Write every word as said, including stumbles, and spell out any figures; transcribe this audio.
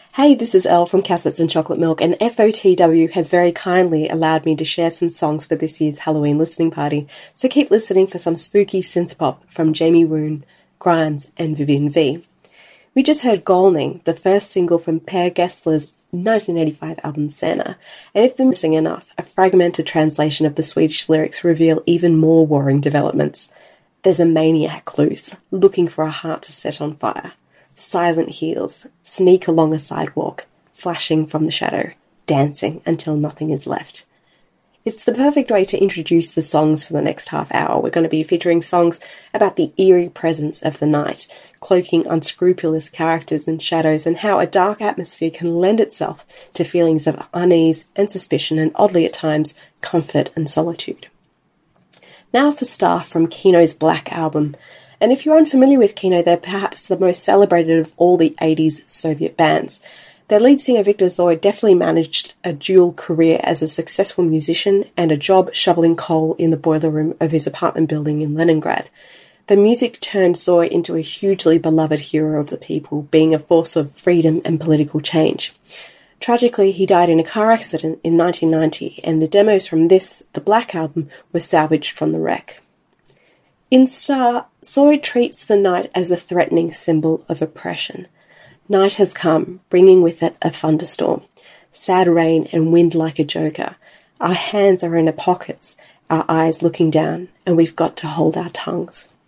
Hey, this is Elle from Cassettes and Chocolate Milk, and F O T W has very kindly allowed me to share some songs for this year's Halloween listening party, so keep listening for some spooky synthpop from Jamie Woon, Grimes, and Vivian V. We just heard Golning, the first single from Per Gessler's nineteen eighty-five album Santa, and if they're missing enough, a fragmented translation of the Swedish lyrics reveal even more worrying developments. There's a maniac loose, looking for a heart to set on fire. Silent heels sneak along a sidewalk, flashing from the shadow, dancing until nothing is left. It's the perfect way to introduce the songs for the next half hour. We're going to be featuring songs about the eerie presence of the night, cloaking unscrupulous characters in shadows, and how a dark atmosphere can lend itself to feelings of unease and suspicion, and oddly at times, comfort and solitude. Now for Star from Kino's Black Album. And if you're unfamiliar with Kino, they're perhaps the most celebrated of all the eighties Soviet bands. Their lead singer Viktor Tsoi definitely managed a dual career as a successful musician and a job shoveling coal in the boiler room of his apartment building in Leningrad. The music turned Tsoi into a hugely beloved hero of the people, being a force of freedom and political change. Tragically, he died in a car accident in nineteen ninety, and the demos from this, the Black Album, were salvaged from the wreck. In Star, Tsoi treats the night as a threatening symbol of oppression. Night has come, bringing with it a thunderstorm, sad rain and wind like a joker. Our hands are in our pockets, our eyes looking down, and we've got to hold our tongues.